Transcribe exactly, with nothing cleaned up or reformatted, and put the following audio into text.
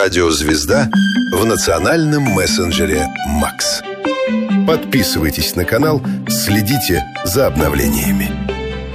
Радио «Звезда» в национальном мессенджере «Макс». Подписывайтесь на канал, следите за обновлениями.